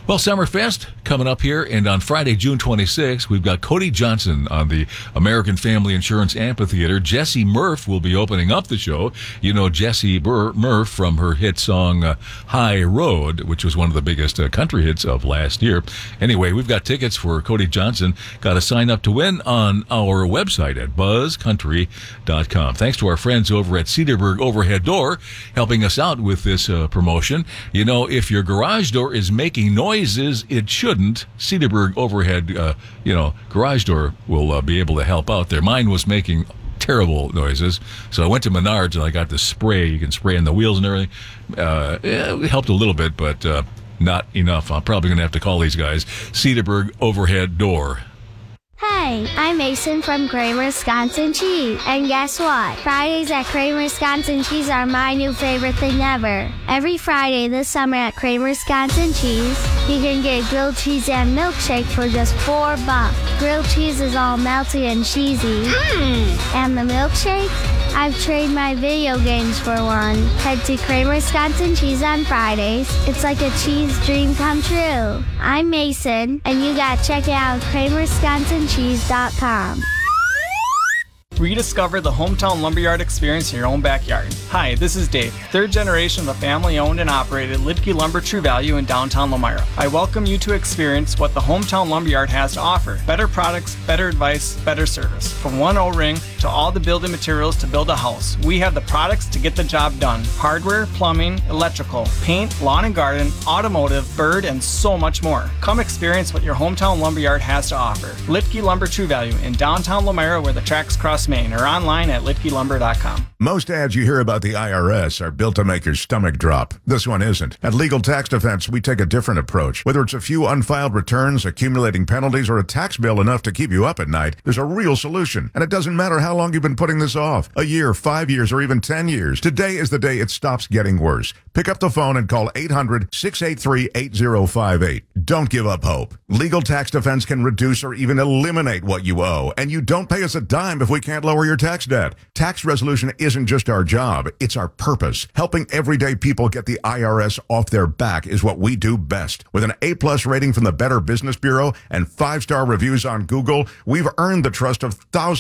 Well, Summerfest coming up here, and on Friday, June 26th, we've got Cody Johnson on the American Family Insurance Amphitheater. Jessie Murph will be opening up the show. You know Jessie Murph from her hit song High Road, which was one of the biggest country hits of last year. Anyway, we've got tickets for Cody Johnson. Got to sign up to win on our website at buzzcountry.com. Thanks to our friends over at Cedarburg Overhead Door helping us out with this promotion. You know, if your garage door is making noises it shouldn't, Cedarburg Overhead, garage door will be able to help out there. Mine was making terrible noises, so I went to Menards and I got the spray. You can spray in the wheels and everything. It helped a little bit, but not enough. I'm probably going to have to call these guys. Cedarburg Overhead Door. Hey, I'm Mason from Kramer Wisconsin Cheese. And guess what? Fridays at Kramer Wisconsin Cheese are my new favorite thing ever. Every Friday this summer at Kramer Wisconsin Cheese, you can get grilled cheese and milkshake for just $4. Grilled cheese is all melty and cheesy. And the milkshake? I've traded my video games for one. Head to Kramer Wisconsin Cheese on Fridays. It's like a cheese dream come true. I'm Mason, and you gotta check it out at KramerWisconsinCheese.com. Rediscover the hometown lumberyard experience in your own backyard. Hi, this is Dave, third generation of the family-owned and operated Lidke Lumber True Value in downtown Lomira. I welcome you to experience what the hometown lumberyard has to offer. Better products, better advice, better service. From one O-ring to all the building materials to build a house, we have the products to get the job done. Hardware, plumbing, electrical, paint, lawn and garden, automotive, bird, and so much more. Come experience what your hometown lumberyard has to offer. Lidke Lumber True Value in downtown Lomira where the tracks cross Maine, or online at lidkelumber.com. Most ads you hear about the IRS are built to make your stomach drop. This one isn't. At Legal Tax Defense, we take a different approach. Whether it's a few unfiled returns, accumulating penalties, or a tax bill enough to keep you up at night, there's a real solution. And it doesn't matter how long you've been putting this off. A year, 5 years, or even 10 years. Today is the day it stops getting worse. Pick up the phone and call 800-683-8058. Don't give up hope. Legal Tax Defense can reduce or even eliminate what you owe. And you don't pay us a dime if we can't lower your tax debt. Tax resolution isn't just our job, it's our purpose. Helping everyday people get the IRS off their back is what we do best. With an A-plus rating from the Better Business Bureau and 5-star reviews on Google, we've earned the trust of thousands